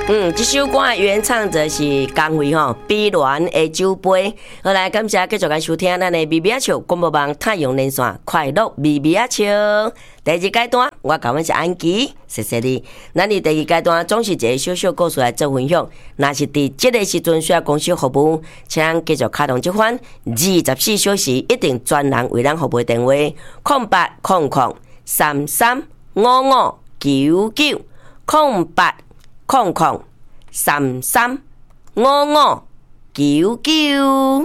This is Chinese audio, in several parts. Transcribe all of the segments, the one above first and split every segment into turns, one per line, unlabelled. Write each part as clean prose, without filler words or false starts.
这首歌的原唱者是江蕙吼，碧鸾的酒杯。好来，感谢继续来收听咱的微微笑广播网太阳连线快乐微微笑。第二阶段，我甲阮是安琪，谢谢你。咱伫第二阶段总是一个小小故事来做分享。若是伫这个时阵需要公司服务，请继续开通这款24小时一定专人为咱服务的电话：0800335599 0800335599。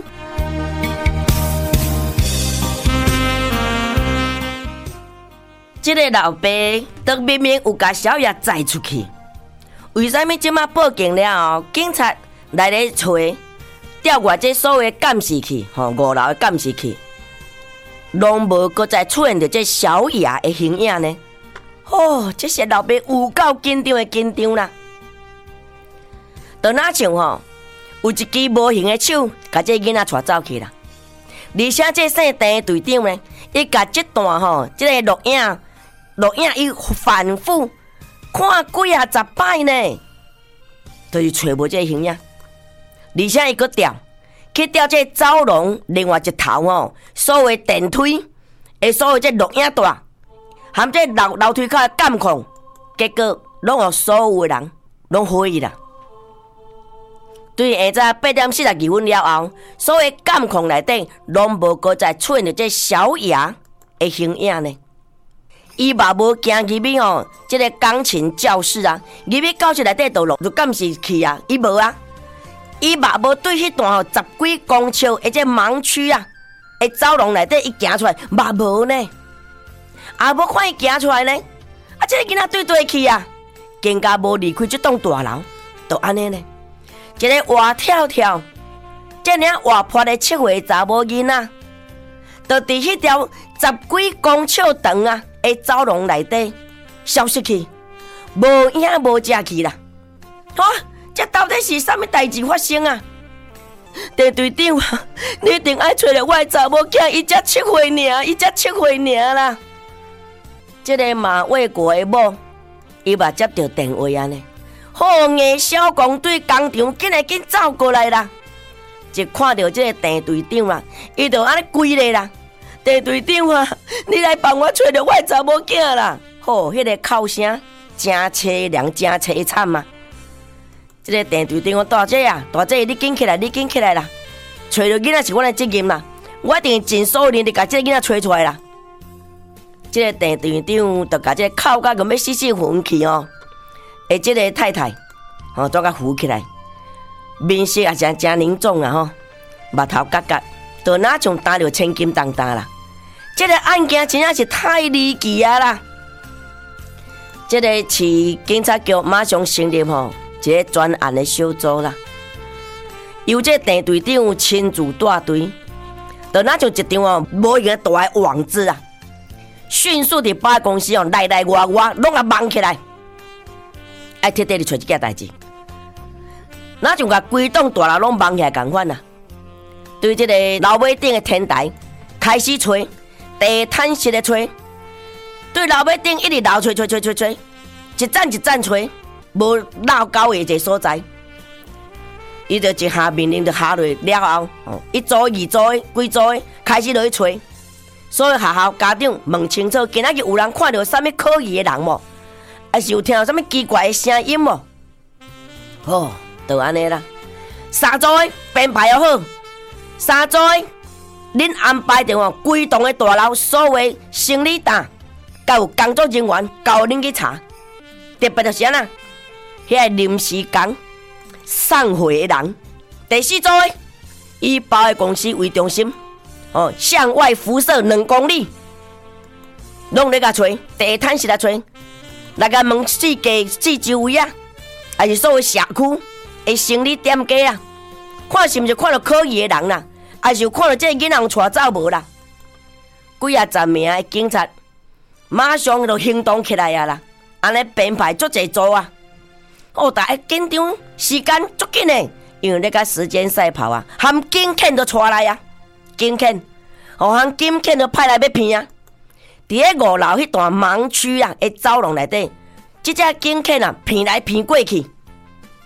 这个老爸都明明有甲小爷载出去，为什么即马报警了后，警察来咧找，调我这所有监视器，5楼的监视器，拢无搁再出现着这小爷的形影呢？这些老爸有够紧张的紧张啦！就哪像有一支无形的手，甲这囡仔带走去啦。而且这姓陈的队长呢，伊甲这段这个录影伊反复看几十摆呢，就是找无这个形影。而且伊搁去调这走廊另外一头所谓电梯的所有这录影带，含这楼梯口的监控，结果拢互所有的人拢怀疑啦。对下早8点42分了后，所有监控内底拢无搁再出现着这小爷的形影呢。伊嘛无行入去这个钢琴教室啊，入去教室内底就监视器啊，伊无啊。伊嘛无对迄段10几公尺的这盲区啊，的走廊内底伊行出来，嘛无呢。也无看伊行出来呢。这个囡仔对去啊，更加无离开这栋大楼，就安尼呢。一个活跳跳，这领活泼的7岁查某囡仔，就伫迄条10几公尺长啊的走廊内底消失去，无影无迹去啦。这到底是啥物代志发生啊？陈队长啊，你一定爱找着我的查某囝，伊才7岁尔，伊才7岁尔啦。这个马卫国的某，伊嘛接到电话啊呢。硬消防队工厂紧来紧走过来啦，一看到这个陈队长啊，伊就安尼跪咧啦。陈队长啊，你来帮我找着我的查某囝啦！迄个哭声真凄凉，真凄惨啊！这个陈队长大姐啊，大姐，你紧起来，你紧起来啦！找着囡仔是我的责任啦，我一定尽所有能力把这个囡仔找出来啦。这个陈队长就把这个哭到要死死昏去这个太太做甲扶起来，面色也真凝重啊目头角角，就哪像担着千斤重担啦。这个案件真正是太离奇啊啦！这个市警察局马上成立一个专案的小组啦，由这陈队长亲自带队，就哪像一张无形大的网子啊，迅速地把公司内外拢啊蒙起来。爱彻底地找这件代志，哪像甲规栋大楼拢蒙起来同款啊！对这个楼尾顶的天台开始找，地毯式的找，对楼尾顶一直捞找，一站一站找，无捞到的一个所在，伊就一下命令就下落了后，一组二组几组开始落去找，所有学校家长问清楚，今仔日有人看到啥物可疑的人无？还是有听到什么奇怪的声音无？就安尼啦。三组的编排又好，三组的恁安排着规栋的大楼所有生理担，甲有工作人员交恁去查。特别就是那个临时工送货的人。第四组的以包的公司为中心，向外辐射2公里，拢咧甲找，地毯式来找。来甲问四周围啊，还是所有社区的生理店家啊，看是毋是看到可疑的人啦，还是有看到这个囡仔带走无啦？几啊10名的警察马上就行动起来啊啦，安尼编排足侪组啊！大家紧张，时间足紧的，因为咧甲时间赛跑啊，含警犬都带来啊，警犬，含警犬都派来要骗啊！伫咧5楼迄段盲区啊，的走廊内底，即只警犬啊，骗来骗过去，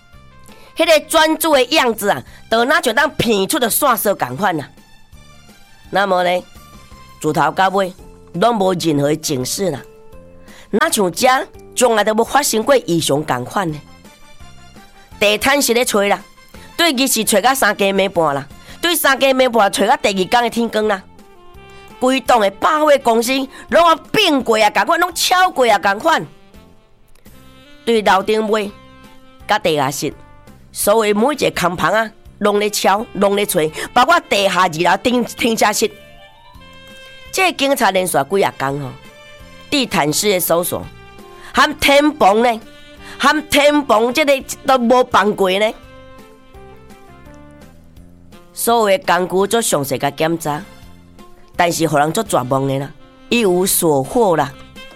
迄个专注的样子啊，就哪像当片出的线索同款啊。那么呢，自头到尾拢无任何警示啦，哪像遮从来都无发生过异常同款呢？地毯是咧吹啦，对日是吹到3更暝半啦，对3更暝半吹到第二天的天光啦。规栋的百货公司拢啊变过啊，同款拢超过啊，同款。对楼顶尾甲地下室，所有每一个空棚啊，拢咧敲，拢咧吹，包括地下2楼停车室。这个警察连续几啊天吼，地毯式的搜索，含天棚呢，含天棚这个都无放过呢。所有的工具做详细甲检查。但是，互人做绝望的啦，一无所获啦。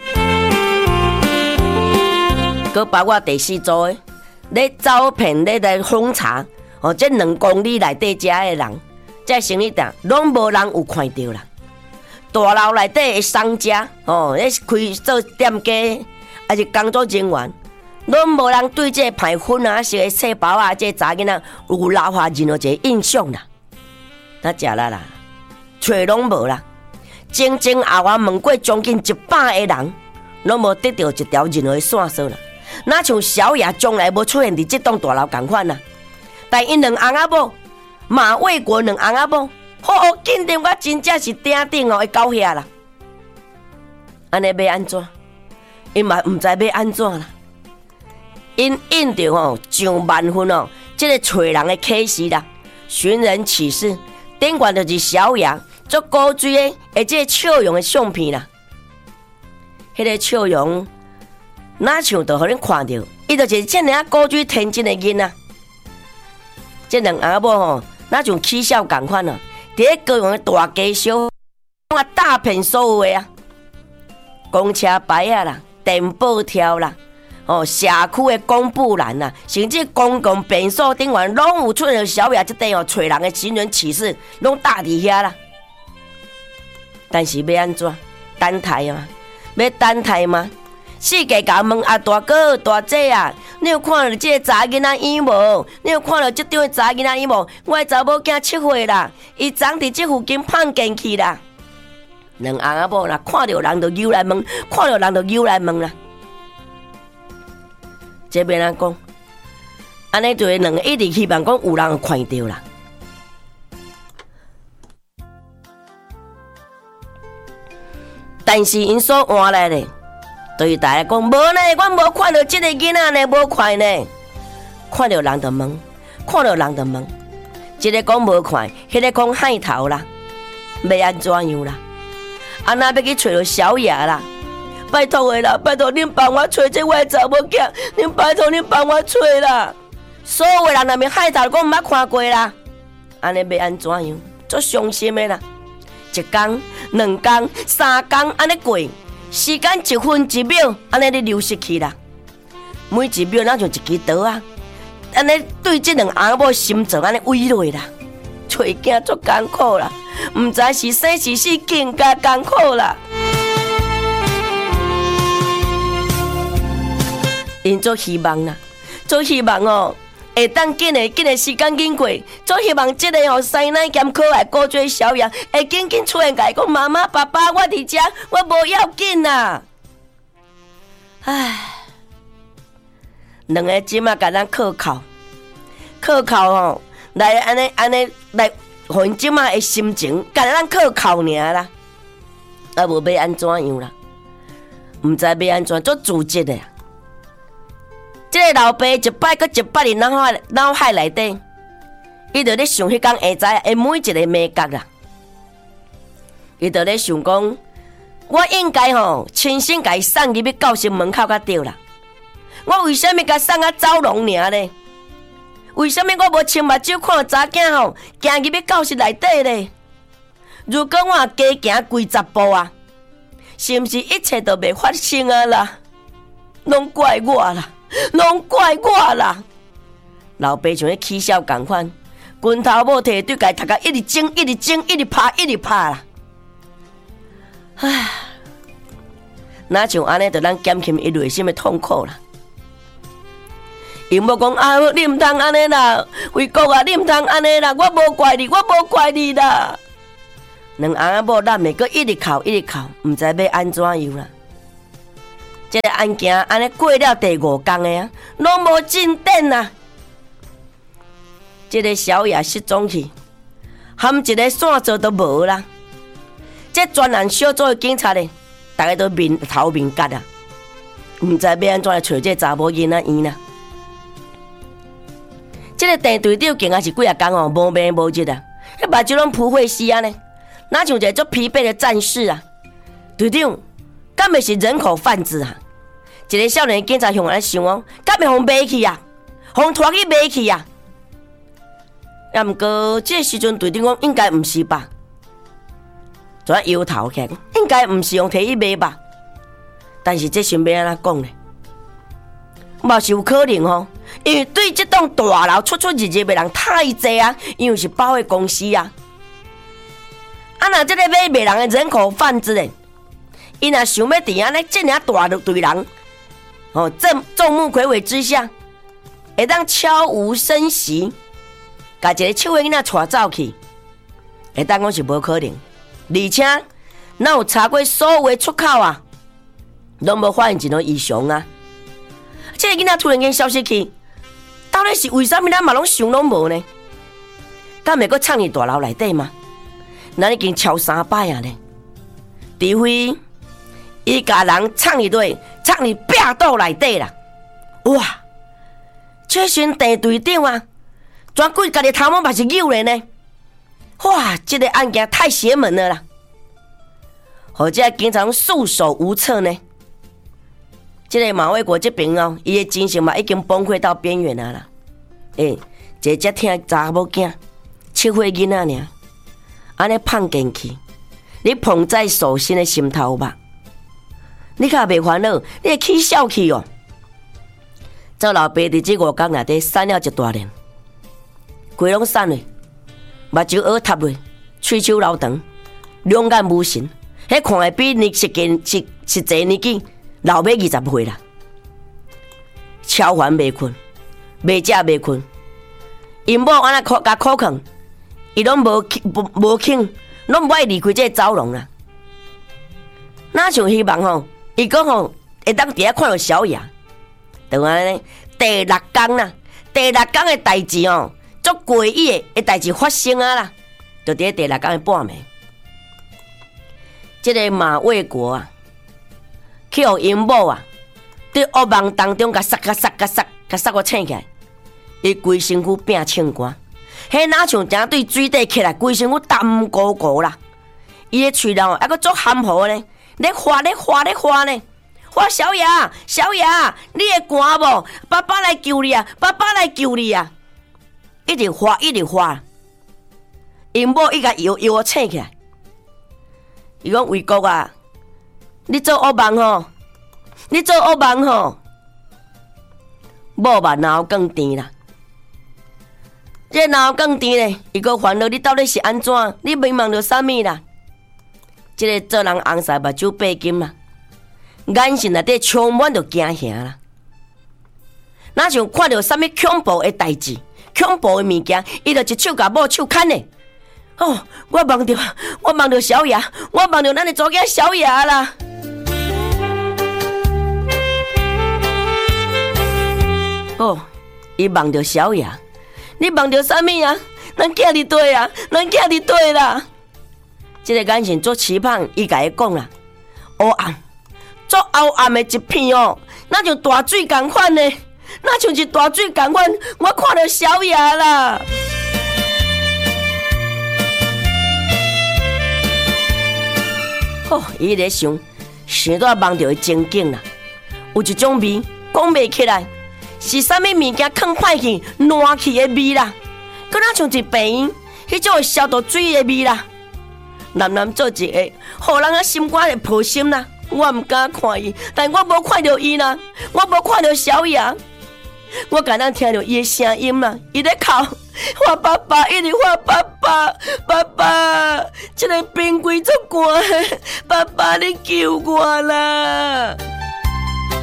佮包括第4组的，咧招骗咧来封查，这2公里内底遮的人，这生意店拢无人有看到啦。大楼内底的商家，咧开做店家，还是工作人员，拢无人对这派粉啊、色的细胞啊，这查囡仔有留下任何一个印象啦。那食啦。找拢无啦，前前后后问过将近100个人，拢无得到一条任何线索啦。哪像小野从来无出现伫这栋大楼同款啦。但因2翁仔某马卫国2翁仔某，紧张我真正是顶顶会到遐啦。安尼要安怎？因嘛唔知要安怎啦。因应着上万份这个找人的启示啦，寻人启事，顶悬就是小野。做古锥的，这个笑容的相片啦，迄个笑容哪像就互恁看到，伊就是这样古锥天真的囡仔。这2翁某哪像起笑同款啊！伫咧高雄的大街小，大骗所有的啊，公车牌啊啦，电报条啦，社区的公布栏啦，甚至公共便所顶悬拢有出现小野这块找人的寻人启事，拢搭伫遐啦。但是要安怎？等待吗？要等待吗？世界甲问啊，大哥大姐啊，你有看到这个查囡仔影无？你有看到这张的查囡仔影无？我的查某囝7岁啦，伊昨伫这附近碰见去啦。2翁仔某啦，看到人就游来问，看到人就游来问啦。这边人讲，安尼就是2个一直希望讲有人看到啦。但是因所换来的，对大家讲无呢，我无看到这个囡仔呢，无看呢。看到人就问，看到人就问，一个讲无看，迄个讲害头啦，要安怎样啦？啊那要去找到小野啦，拜托的啦，拜托恁帮我找这我的查某囝，恁拜托恁帮我找啦。所有的人那边害头讲毋捌看过啦，安尼要安怎样？足伤心的啦。1天、2天、3天，安尼过，时间1分1秒，安尼咧流失去啦。每一秒哪像一支刀啊！安尼对这2翁某心脏安尼毁落啦，找囝足艰苦啦，毋知是生是死，更加艰苦啦。因足希望啦，足希望会当紧的时间紧过，总希望这个生奶兼可爱古锥小羊会紧出现，甲伊讲妈妈、爸爸，我伫遮，我无要紧啦。唉，2个即马甲咱靠来安尼来，互因即马的心情，甲咱靠尔啦，啊无要安怎样啦？毋知要安怎，足自责的。这个老爸一摆搁一摆伫脑海内底，伊就咧想迄天下早的每一个美角啦。伊就咧想讲，我应该亲身甲伊送入去教室门口较对啦。我为什么甲送啊走廊尔咧？为什么我无亲目睭看到查囝行入去教室内底咧？如果我加行几10步啊，是毋是一切都袂发生啊啦？拢怪我啦！拢怪我啦！老爸像咧起笑同款，拳头某摕对家头壳一直整，一直整，一直拍啦！唉，哪像安尼，就咱减轻伊内心的痛苦啦。 因某讲啊，你毋通安尼啦，伟国啊，你毋通安尼啦，我无怪你，我无怪你啦。两翁仔某咱袂阁一直哭，一直哭，毋知要安怎样啦。这个案件安尼过了第5天的啊，拢无进展啊。这个小野失踪去，含一个线索都无啦。这专案小组的警察呢，大家都面头面割啊，毋知要安怎来找这查某囡仔院啦。这个郑队长竟然是几啊天哦，无眠无日啊，迄目睭拢浮血死啊呢，哪像一个足疲惫的战士啊！队长，敢袂是人口贩子啊？一个少年警察向来想哦，敢袂互卖去啊？互拖去卖去啊？也毋过，这个时阵队长讲应该毋是吧？就摇头起来，应该毋是用摕去卖吧？但是这想要安怎讲呢？嘛是有可能哦，因为对这栋大楼出入的人太济啊，因为是保险公司啊。啊，那这个买卖人的人口贩子呢？伊若想要伫安尼这样大队人，哦，众目睽睽之下，会当悄无声息，把一个手的囡仔带走去，会当讲是无可能。而且，哪有查过所有的出口啊，拢无发现一种异常啊。这个囡仔突然间消失去，到底是为什么咱嘛拢想拢无呢？敢袂阁藏伫大楼内底吗？咱已经敲3摆啊呢，除非伊甲人藏伫底，藏伫壁肚内底啦。哇！这阵郑队长啊，全鬼家己头毛嘛是扭咧呢。哇！这个案件太邪门了啦，或者经常束手无策呢。这个马卫国这边哦，伊的精神嘛已经崩溃到边缘了啦。一个只听查某囝，7岁囡仔尔，安尼放进去，你捧在手心的心头吧。你较袂烦恼，你会起笑去哦。赵老爸伫这5天内底散了一大念，规拢散了，目睭凹塌落，喙手流长，两眼无神，迄看会比你实际年纪老尾20岁啦。超烦袂困，袂食袂困，因某安那甲苦劝，伊拢无肯，拢不爱离开这个走廊啦。哪像希望吼，伊讲吼会当伫遐看到小野，就安尼第6天啦，第6天的代志哦，足诡异的代志发生啊啦，就伫第6天的半暝，这个马卫国啊，去互因某啊，伫噩梦当中甲杀我醒起来，伊规身躯变青光，迄哪像正对水底起来，规身躯淡糊糊啦，伊的喙内还阁足含糊呢。咧花呢，花小野，你会寒无？爸爸来救你啊！一直花。因某伊甲摇醒起来，伊讲卫国啊，你做噩梦吼，某嘛脑更甜啦。这脑更甜咧，伊个烦恼你到底是安怎？你迷茫着啥物啦？这个做人红晒目睭白金啦，眼神内底充满着惊吓啦。哪像看到啥物恐怖的代志、恐怖的物件，伊就一手甲某手砍咧。哦，我梦到小野，我梦到咱的祖囝小野啦。哦，伊梦到小野，你梦到啥物啊？咱囝伫底啦。这个眼神做期盼，伊甲伊讲啦，黑暗，做黑暗的一片哦，那像大水同款呢，那像是大水同款，我看到小野啦。哦，伊咧想到梦到的情景啦，有一种味讲袂起来，是啥物物件放歹去、烂去的味啦，搁那像一病院迄种消毒水的味啦。男做一个，互人心肝会破心啦。我唔敢看伊，但我无看到伊啦，我无看到小野，我敢若听到伊的声音啦，伊咧哭，我爸爸，一直我爸爸，这个冰柜足寒，爸爸你救我啦！